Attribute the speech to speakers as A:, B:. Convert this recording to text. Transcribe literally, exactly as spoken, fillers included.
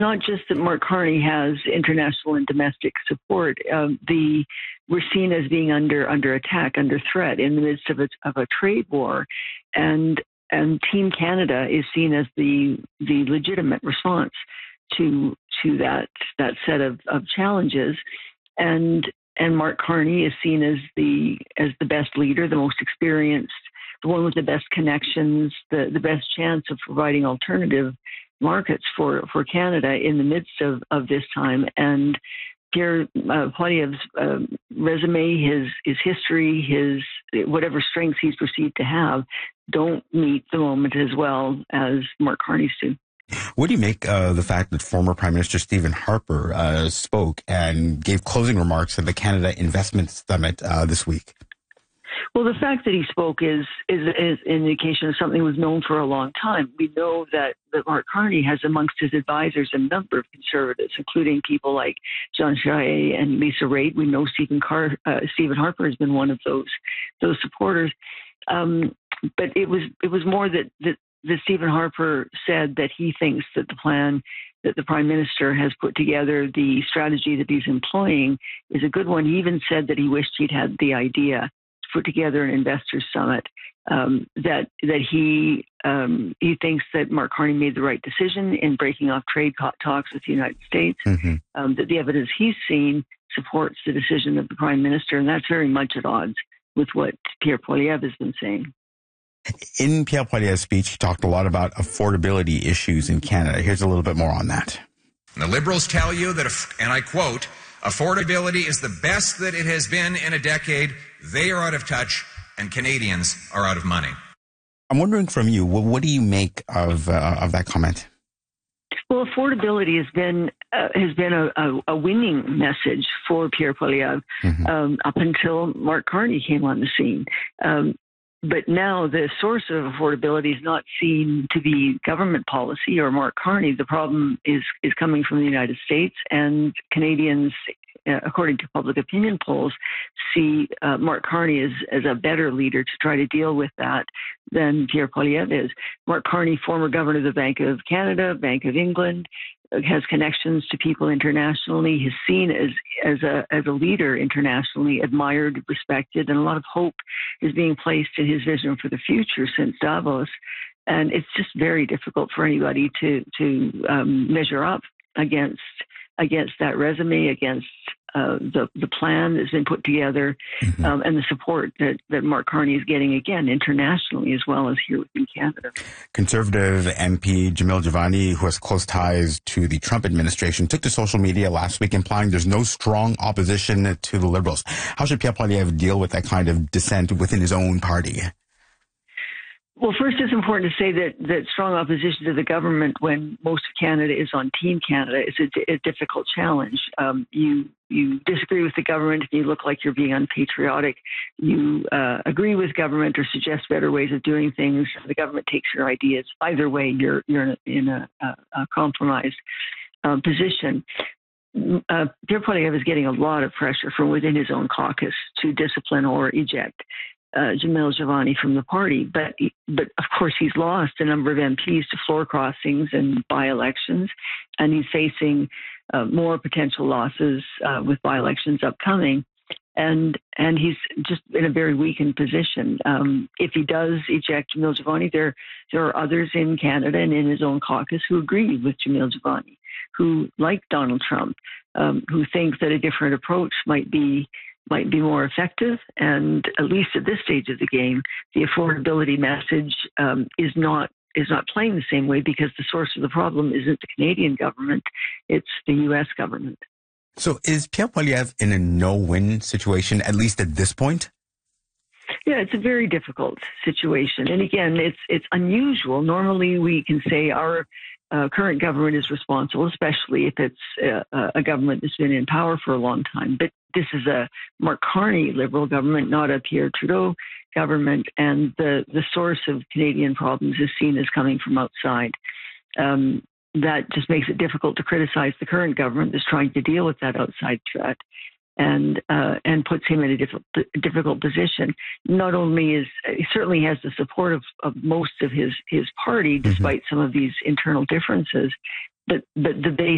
A: not just that Mark Carney has international and domestic support. Um, the we're seen as being under under attack, under threat in the midst of a, of a trade war, and and Team Canada is seen as the the legitimate response to to that that set of, of challenges, and and Mark Carney is seen as the as the best leader, the most experienced, the one with the best connections, the, the best chance of providing alternative markets for, for Canada in the midst of, of this time. And Pierre uh, Poilievre's uh, resume, his his history, his whatever strengths he's perceived to have, don't meet the moment as well as Mark Carney's do.
B: What do you make of the fact that former Prime Minister Stephen Harper uh, spoke and gave closing remarks at the Canada Investment Summit uh, this week?
A: Well, the fact that he spoke is, is is an indication of something that was known for a long time. We know that, that Mark Carney has amongst his advisors a number of conservatives, including people like Jean Charest and Lisa Raitt. We know Stephen, Car- uh, Stephen Harper has been one of those those supporters. Um, but it was it was more that, that, that Stephen Harper said that he thinks that the plan that the Prime Minister has put together, the strategy that he's employing, is a good one. He even said that he wished he'd had the idea put together an investors summit, um, that that he um, he thinks that Mark Carney made the right decision in breaking off trade talks with the United States, mm-hmm. um, that the evidence he's seen supports the decision of the Prime Minister, and that's very much at odds with what Pierre Poilievre has been saying.
B: In Pierre Poilievre's speech, he talked a lot about affordability issues in Canada. Here's a little bit more on that.
C: The Liberals tell you that, if, and I quote, affordability is the best that it has been in a decade. They are out of touch, and Canadians are out of money.
B: I'm wondering from you, what, what do you make of uh, of that comment?
A: Well, affordability has been uh, has been a, a, a winning message for Pierre Poilievre mm-hmm. um, up until Mark Carney came on the scene. Um, But now the source of affordability is not seen to be government policy or Mark Carney. The problem is, is coming from the United States, and Canadians, uh, according to public opinion polls, see uh, Mark Carney as, as a better leader to try to deal with that than Pierre Poilievre is. Mark Carney, former governor of the Bank of Canada, Bank of England, has connections to people internationally. He's seen as as a as a leader internationally, admired, respected, and a lot of hope is being placed in his vision for the future since Davos. And it's just very difficult for anybody to to um, measure up against against that resume, against uh, the the plan that's been put together, mm-hmm. um, and the support that, that Mark Carney is getting, again, internationally as well as here within Canada.
B: Conservative M P Jamil Javani, who has close ties to the Trump administration, took to social media last week implying there's no strong opposition to the Liberals. How should Pierre Poilievre deal with that kind of dissent within his own party?
A: Well, first, it's important to say that, that strong opposition to the government when most of Canada is on Team Canada is a, a difficult challenge. Um, you you disagree with the government, you look like you're being unpatriotic. You uh, agree with government or suggest better ways of doing things. The government takes your ideas. Either way, you're you're in a, in a, a compromised uh, position. Uh, Pierre Poilievre is getting a lot of pressure from within his own caucus to discipline or eject Uh, Jamil Javani from the party, but but of course he's lost a number of M Ps to floor crossings and by-elections, and he's facing uh, more potential losses uh, with by-elections upcoming, and and he's just in a very weakened position. Um, if he does eject Jamil Javani, there there are others in Canada and in his own caucus who agree with Jamil Javani, who like Donald Trump, um, who think that a different approach might be. might be more effective, and at least at this stage of the game, the affordability message um, is not is not playing the same way because the source of the problem isn't the Canadian government, it's the U S government.
B: So is Pierre Poilievre in a no-win situation, at least at this point?
A: Yeah, it's a very difficult situation. And again, it's it's unusual. Normally we can say our uh, current government is responsible, especially if it's uh, a government that's been in power for a long time. But this is a Mark Carney Liberal government, not a Pierre Trudeau government, and the, the source of Canadian problems is seen as coming from outside. Um, that just makes it difficult to criticize the current government that's trying to deal with that outside threat, and uh, and puts him in a diff- difficult position. Not only is he certainly has the support of, of most of his his party, despite mm-hmm. some of these internal differences, but but the base